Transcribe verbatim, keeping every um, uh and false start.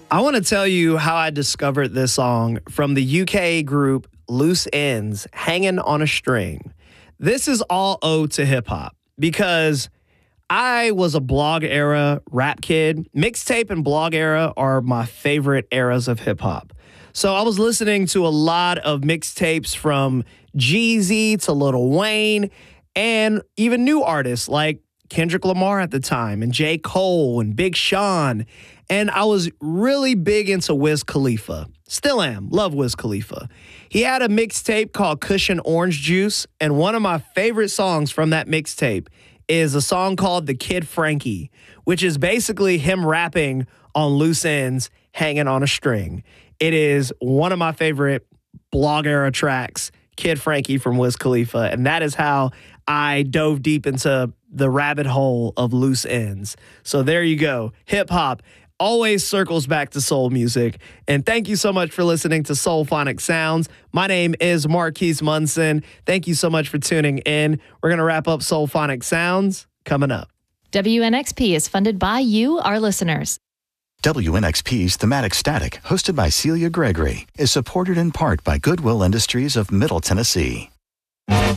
I want to tell you how I discovered this song from the U K group Loose Ends, Hanging on a String. This is all ode to hip hop because I was a blog era rap kid. Mixtape and blog era are my favorite eras of hip hop. So I was listening to a lot of mixtapes from Jeezy to Lil Wayne and even new artists like Kendrick Lamar at the time and J. Cole and Big Sean. And I was really big into Wiz Khalifa. Still am. Love Wiz Khalifa. He had a mixtape called Cushion Orange Juice, and one of my favorite songs from that mixtape is a song called The Kid Frankie, which is basically him rapping on Loose Ends, Hanging on a String. It is one of my favorite blog era tracks, Kid Frankie from Wiz Khalifa, and that is how I dove deep into the rabbit hole of Loose Ends. So there you go. Hip hop always circles back to soul music. And thank you so much for listening to Soulphonic Sounds. My name is Marquise Munson. Thank you so much for tuning in. We're going to wrap up Soulphonic Sounds coming up. W N X P is funded by you, our listeners. W N X P's Thematic Static, hosted by Celia Gregory, is supported in part by Goodwill Industries of Middle Tennessee.